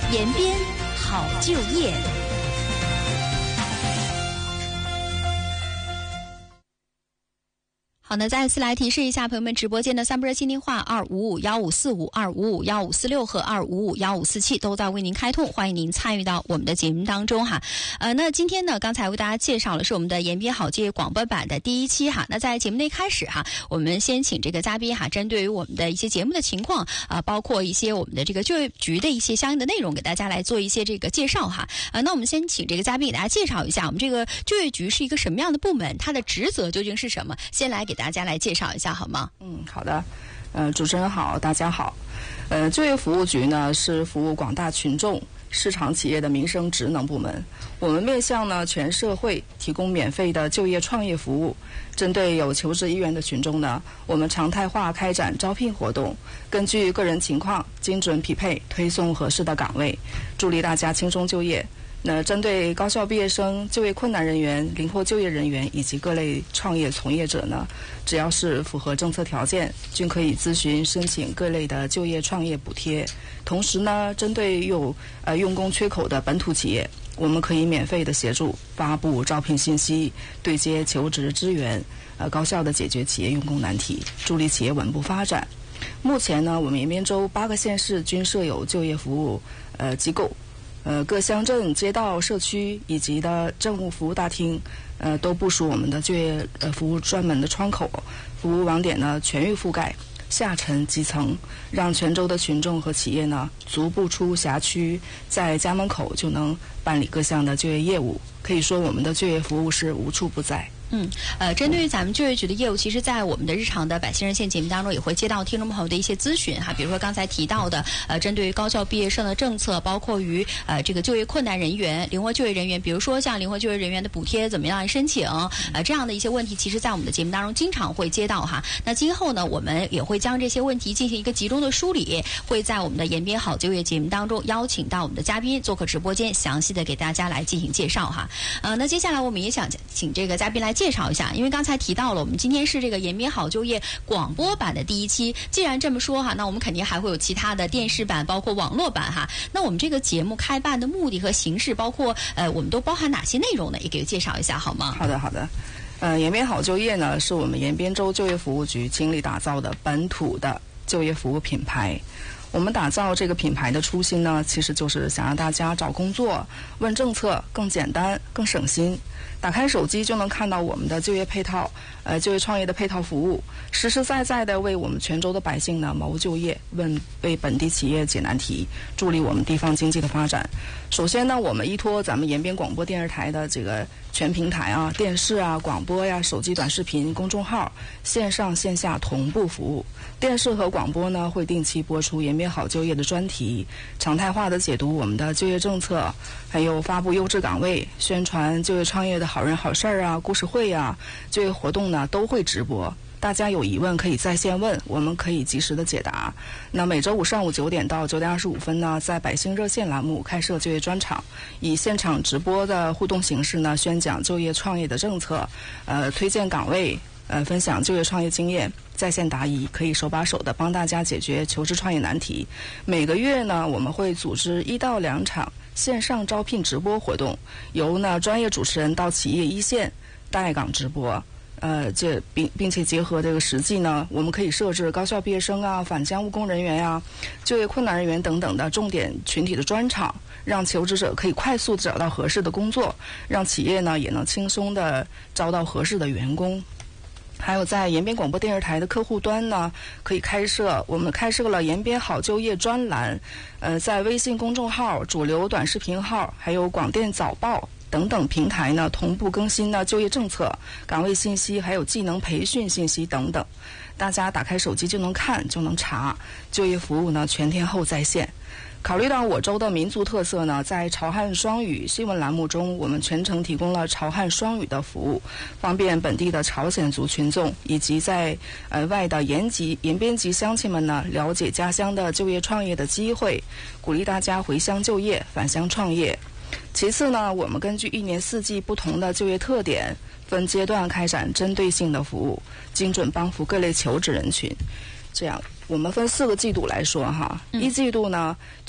延边好就业。好的，再次来提示一下朋友们，直播间的3部热线电话2551545、2551546和2551547都在为您开通，欢迎您参与到我们的节目当中哈。那今天呢，刚才为大家介绍的是我们的延边好就业广播版的第1期哈。那在节目的一开始哈，我们先请这个嘉宾哈，针对于我们的一些节目的情况包括一些我们的这个就业局的一些相应的内容，给大家来做一些这个介绍哈。那我们先请这个嘉宾给大家介绍一下，我们这个就业局是一个什么样的部门，它的职责究竟是什么？先来给大家来介绍一下好吗？ 好的。主持人好，大家好。就业服务局呢是服务广大群众、市场企业的民生职能部门。我们面向呢全社会提供免费的就业创业服务。针对有求职意愿的群众呢，我们常态化开展招聘活动，根据个人情况精准匹配推送合适的岗位，助力大家轻松就业。那针对高校毕业生、就业困难人员、灵活就业人员以及各类创业从业者呢，只要是符合政策条件，均可以咨询申请各类的就业创业补贴。同时呢，针对有用工缺口的本土企业，我们可以免费的协助发布招聘信息，对接求职资源，高效的解决企业用工难题，助力企业稳步发展。目前呢，我们延边州8个县市均设有就业服务机构。各乡镇、街道、社区以及的政务服务大厅，都部署我们的就业服务专门的窗口，服务网点呢全域覆盖，下沉基层，让全州的群众和企业呢足不出辖区，在家门口就能办理各项的就业业务。可以说，我们的就业服务是无处不在。 针对于咱们就业局的业务，其实在我们的日常的百姓热线节目当中也会接到听众朋友的一些咨询哈，比如说刚才提到的针对于高校毕业生的政策，包括于这个就业困难人员、灵活就业人员，比如说像灵活就业人员的补贴怎么样来申请这样的一些问题，其实在我们的节目当中经常会接到哈。那今后呢，我们也会将这些问题进行一个集中的梳理，会在我们的延边好就业节目当中邀请到我们的嘉宾做客直播间，详细的给大家来进行介绍哈。那接下来我们也想请这个嘉宾来介绍一下，因为刚才提到了我们今天是这个延边好就业广播版的第1期，既然这么说哈，那我们肯定还会有其他的电视版包括网络版哈。那我们这个节目开办的目的和形式，包括我们都包含哪些内容呢？也给介绍一下好吗？ 好的。延边好就业呢是我们延边州就业服务局倾力打造的本土的就业服务品牌。我们打造这个品牌的初心呢，其实就是想让大家找工作、问政策更简单、更省心。打开手机就能看到我们的就业配套，就业创业的配套服务，实实在在的为我们全州的百姓呢谋就业，为本地企业解难题，助力我们地方经济的发展。首先呢，我们依托咱们延边广播电视台的这个全平台啊，电视啊、广播呀、手机短视频、公众号，线上线下同步服务。电视和广播呢会定期播出延边好就业的专题，常态化的解读我们的就业政策，还有发布优质岗位，宣传就业创业的好人好事啊、故事会啊，就业活动呢都会直播。大家有疑问可以在线问，我们可以及时的解答。那每周五上午9点到9点25分呢，在百姓热线栏目开设就业专场，以现场直播的互动形式呢，宣讲就业创业的政策，推荐岗位，分享就业创业经验，在线答疑，可以手把手的帮大家解决求职创业难题。每个月呢，我们会组织1到2场线上招聘直播活动，由呢专业主持人到企业一线带岗直播。并且结合这个实际呢，我们可以设置高校毕业生啊、返乡务工人员呀、就业困难人员等等的重点群体的专场，让求职者可以快速找到合适的工作，让企业呢也能轻松的招到合适的员工。还有在延边广播电视台的客户端呢，我们开设了延边好就业专栏，在微信公众号、主流短视频号，还有广电早报等等平台呢，同步更新呢就业政策、岗位信息，还有技能培训信息等等。大家打开手机就能看，就能查，就业服务呢全天候在线。考虑到我州的民族特色呢，在潮汉双语新闻栏目中，我们全程提供了潮汉双语的服务，方便本地的朝鲜族群众以及在外的延边籍乡亲们呢，了解家乡的就业创业的机会，鼓励大家回乡就业、返乡创业。其次呢，我们根据1年4季不同的就业特点，分阶段开展针对性的服务，精准帮扶各类求职人群。这样，我们分4个季度来说哈，1季度呢。